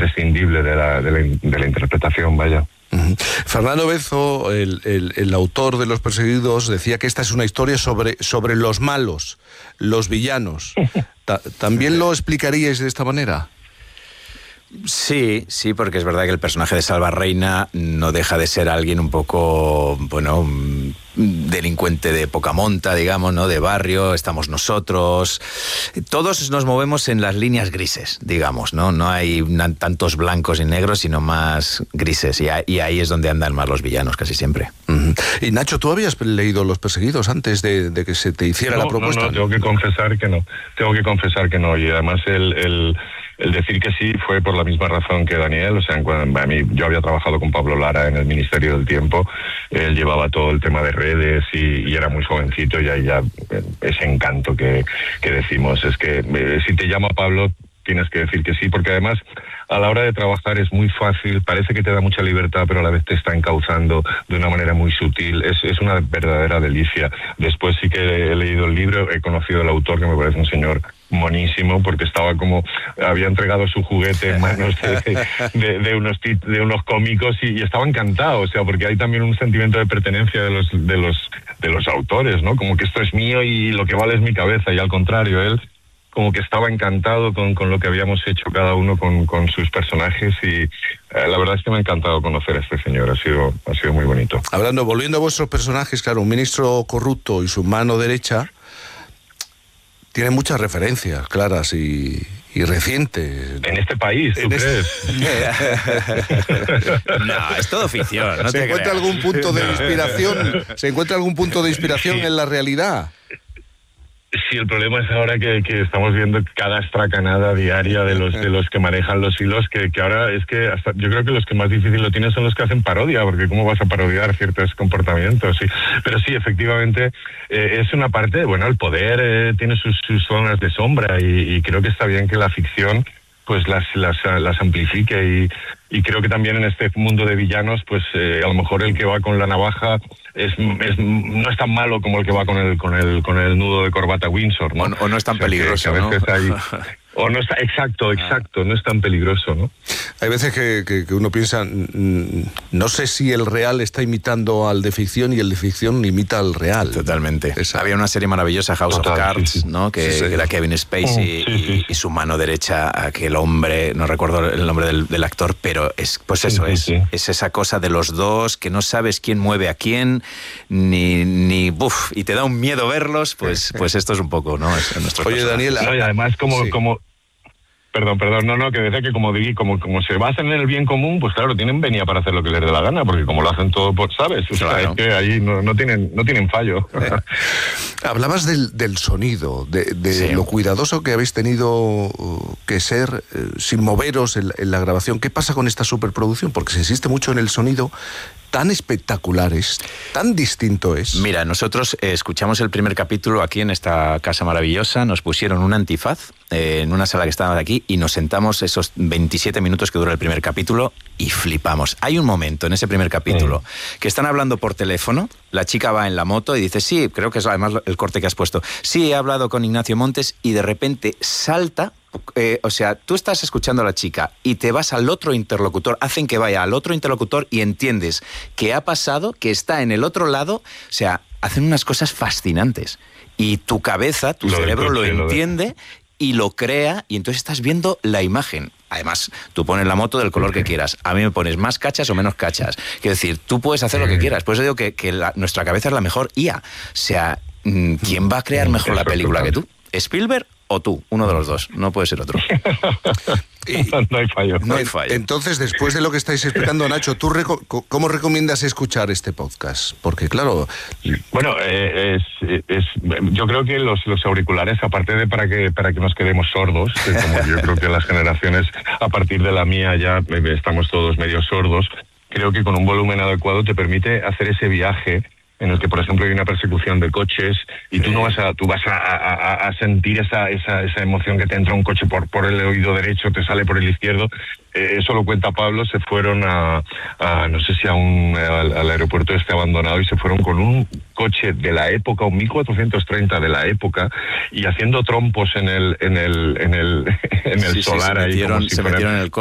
imprescindible de la interpretación, vaya. Fernando Bezo, el autor de Los Perseguidos, decía que esta es una historia sobre los malos, los villanos. ¿También lo explicaríais de esta manera? Sí, porque es verdad que el personaje de Salva Reina no deja de ser alguien un poco, bueno, delincuente de poca monta, digamos, ¿no? De barrio, estamos nosotros. Todos nos movemos en las líneas grises, digamos, ¿no? No hay tantos blancos y negros, sino más grises. Y ahí es donde andan más los villanos, casi siempre. Y Nacho, ¿tú habías leído Los Perseguidos antes de que se te hiciera la propuesta? No, tengo que confesar que no. Y además el decir que sí fue por la misma razón que Daniel. O sea, yo había trabajado con Pablo Lara en el Ministerio del Tiempo. Él llevaba todo el tema de redes y era muy jovencito, y ahí ya ese encanto que decimos. Es que si te llama Pablo, tienes que decir que sí, porque además a la hora de trabajar es muy fácil, parece que te da mucha libertad, pero a la vez te está encauzando de una manera muy sutil. Es una verdadera delicia. Después sí que he leído el libro, he conocido al autor, que me parece un señor monísimo, porque había entregado su juguete en manos de unos cómicos y estaba encantado, o sea, porque hay también un sentimiento de pertenencia de los autores, ¿no? Como que esto es mío y lo que vale es mi cabeza, y al contrario, él como que estaba encantado con lo que habíamos hecho cada uno con sus personajes, y la verdad es que me ha encantado conocer a este señor, ha sido muy bonito. Volviendo a vuestros personajes, claro, un ministro corrupto y su mano derecha tiene muchas referencias claras y recientes. En este país, ¿tú crees? No, es todo ficción. ¿Se encuentra algún punto de inspiración? ¿Se encuentra algún punto de inspiración en la realidad? Sí, el problema es ahora que estamos viendo cada estracanada diaria de los que manejan los hilos, que ahora es que hasta yo creo que los que más difícil lo tienen son los que hacen parodia, porque ¿cómo vas a parodiar ciertos comportamientos? Sí. Pero sí, efectivamente, es una parte, bueno, el poder tiene sus zonas de sombra, y creo que está bien que la ficción pues las amplifique, y creo que también en este mundo de villanos, pues a lo mejor el que va con la navaja no es tan malo como el que va con el nudo de corbata Windsor, ¿no? O no es tan peligroso, que a veces hay, o no está, exacto, no es tan peligroso, ¿no? Hay veces que uno piensa, no sé si el real está imitando al de ficción y el de ficción imita al real. Totalmente. Había una serie maravillosa, House of Cards, sí. ¿No? Que era Kevin Spacey y su mano derecha, aquel hombre, no recuerdo el nombre del actor, pero es esa cosa de los dos, que no sabes quién mueve a quién, y te da un miedo verlos, pues esto es un poco, ¿no? Es nuestro Oye, Daniel, y además como Perdón, que decía que como se basan en el bien común, pues claro, tienen venia para hacer lo que les dé la gana, porque como lo hacen todo, pues, ¿sabes? O sea, es que ahí no tienen fallo. Hablabas del sonido, de lo cuidadoso que habéis tenido que ser sin moveros en la grabación. ¿Qué pasa con esta superproducción? Porque se insiste mucho en el sonido. Tan espectacular es, tan distinto es. Mira, nosotros escuchamos el primer capítulo aquí en esta casa maravillosa, nos pusieron un antifaz en una sala que estábamos aquí y nos sentamos esos 27 minutos que dura el primer capítulo y flipamos. Hay un momento en ese primer capítulo que están hablando por teléfono, la chica va en la moto y dice, sí, creo que es además el corte que has puesto, sí, he hablado con Ignacio Montes, y de repente salta. O sea, tú estás escuchando a la chica y te vas al otro interlocutor, hacen que vaya al otro interlocutor y entiendes que ha pasado, que está en el otro lado, o sea, hacen unas cosas fascinantes. Y tu cabeza, tu cerebro lo entiende y lo crea, y entonces estás viendo la imagen. Además, tú pones la moto del color que quieras. A mí me pones más cachas o menos cachas. Quiero decir, tú puedes hacer lo que quieras. Por eso digo que nuestra cabeza es la mejor IA. O sea, ¿quién va a crear mejor la película que tú? ¿Spielberg o tú? Uno de los dos, no puede ser otro. No hay fallo. No hay fallo. Entonces, después de lo que estáis explicando, Nacho, ¿tú cómo recomiendas escuchar este podcast? Porque, claro... Bueno, yo creo que los auriculares, aparte de para que nos quedemos sordos, que como yo creo que las generaciones, a partir de la mía, ya estamos todos medio sordos, creo que con un volumen adecuado te permite hacer ese viaje en el que, por ejemplo, hay una persecución de coches y tú vas a sentir esa emoción que te entra un coche por el oído derecho, te sale por el izquierdo. Eso lo cuenta Pablo. Se fueron no sé si al aeropuerto abandonado, y se fueron con un coche de la época, un 1430 de la época, y haciendo trompos en el solar. Se metieron en el